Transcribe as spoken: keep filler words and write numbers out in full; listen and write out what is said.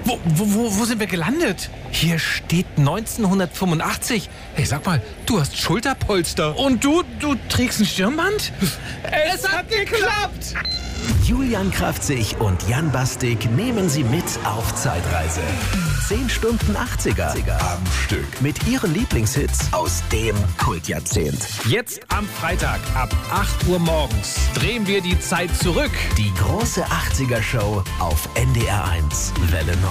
Wo, wo, wo, wo sind wir gelandet? Hier steht neunzehnhundertfünfundachtzig. Hey, sag mal, du hast Schulterpolster. Und du, du trägst ein Stirnband? Es, es hat geklappt! Julian Kraftzig und Jan Bastik nehmen Sie mit auf Zeitreise. zehn Stunden achtziger am Stück. Mit Ihren Lieblingshits aus dem Kultjahrzehnt. Jetzt am Freitag ab acht Uhr morgens drehen wir die Zeit zurück. Die große achtziger-Show auf N D R eins Welle neun.